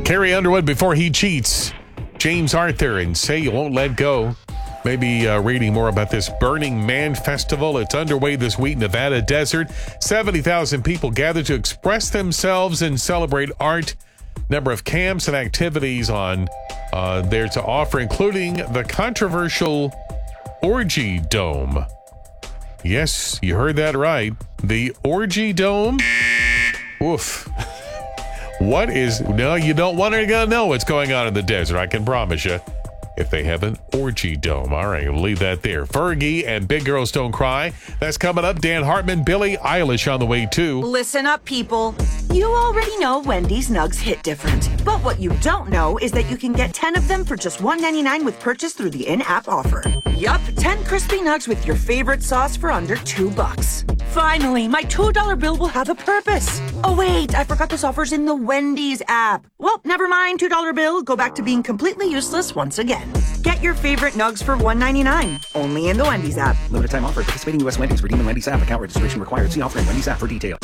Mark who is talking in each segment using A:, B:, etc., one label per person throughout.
A: Carrie Underwood before he cheats. James Arthur and Say You Won't Let Go. Maybe reading more about this Burning Man Festival. It's underway this week in Nevada desert. 70,000 people gathered to express themselves and celebrate art. Number of camps and activities on there to offer, including the controversial Orgy Dome. Yes, you heard that right. The Orgy Dome. Oof. What is... No, you don't want to know what's going on in the desert, I can promise you. If they have an orgy dome. All right, we'll leave that there. Fergie and Big Girls Don't Cry. That's coming up. Dan Hartman, Billie Eilish on the way, too.
B: Listen up, people. You already know Wendy's Nugs hit different. But what you don't know is that you can get 10 of them for just $1.99 with purchase through the in-app offer. Yup, 10 crispy nugs with your favorite sauce for under $2. Finally, my $2 bill will have a purpose. Oh, wait, I forgot this offer's in the Wendy's app. Well, never mind, $2 bill. Go back to being completely useless once again. Get your favorite nugs for $1.99. Only in the Wendy's app.
C: Limited time offer. Participating U.S. Wendy's. Redeem in Wendy's app. Account registration required. See offer in Wendy's app for details.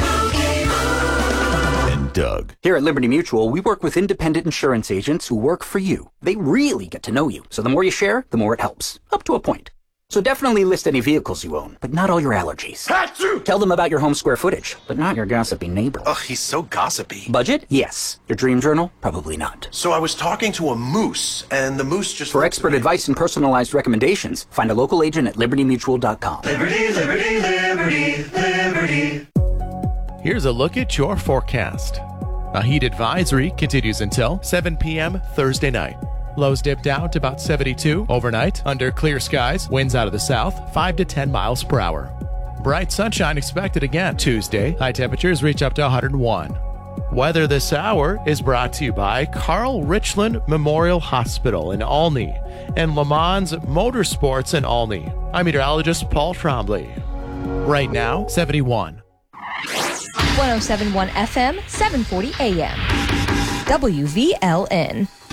A: And Doug.
C: Here at Liberty Mutual, we work with independent insurance agents who work for you. They really get to know you. So the more you share, the more it helps. Up to a point. So definitely list any vehicles you own, but not all your allergies.
D: Achoo!
C: Tell them about your home square footage, but not your gossipy neighbor.
D: Ugh, he's so gossipy.
C: Budget? Yes. Your dream journal? Probably not.
D: So I was talking to a moose, and the moose just...
C: For expert advice and personalized recommendations, find a local agent at libertymutual.com.
E: Liberty, liberty, liberty, liberty. Here's a look at your forecast. A heat advisory continues until 7 p.m. Thursday night. Lows dip down to about 72 overnight under clear skies. Winds out of the south, 5 to 10 miles per hour. Bright sunshine expected again Tuesday. High temperatures reach up to 101. Weather this hour is brought to you by Carl Richland Memorial Hospital in Olney and Le Mans Motorsports in Olney. I'm meteorologist Paul Trombley. Right now, 71.
F: 107.1 FM, 740 AM. WVLN.